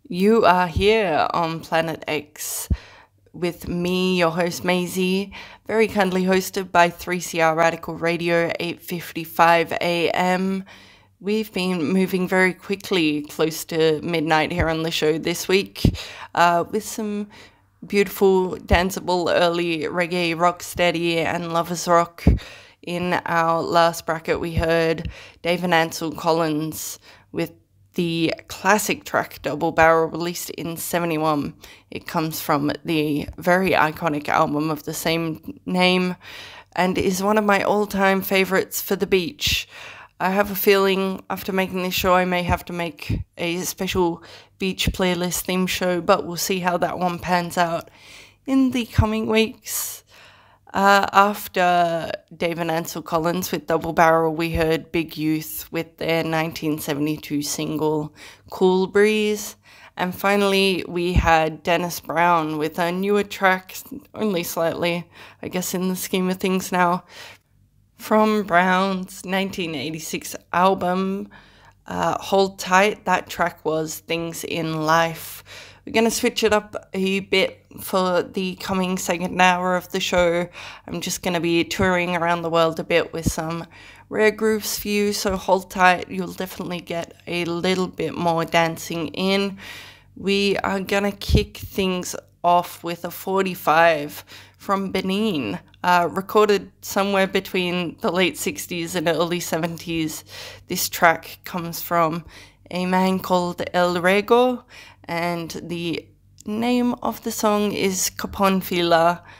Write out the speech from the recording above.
You are here on Planet X with me, your host Maisie, very kindly hosted by 3CR Radical Radio, 8:55 a.m. We've been moving very quickly close to midnight here on the show this week with some beautiful, danceable early reggae, rocksteady, and lovers rock. In our last bracket, we heard Dave and Ansel Collins with the classic track Double Barrel, released in 71. It comes from the very iconic album of the same name and is one of my all-time favorites for the beach. I have a feeling after making this show I may have to make a special beach playlist theme show, but we'll see how that one pans out in the coming weeks. After Dave and Ansel Collins with Double Barrel, we heard Big Youth with their 1972 single Cool Breeze. And finally, we had Dennis Brown with a newer track, only slightly, I guess, in the scheme of things now, from Brown's 1986 album, Hold Tight. That track was Things in Life. We're going to switch it up a bit for the coming second hour of the show. I'm just going to be touring around the world a bit with some rare grooves for you, so hold tight. You'll definitely get a little bit more dancing in. We are going to kick things off with a 45 from Benin, recorded somewhere between the late 60s and early 70s. This track comes from a man called El Rego, and the name of the song is Capon Fila.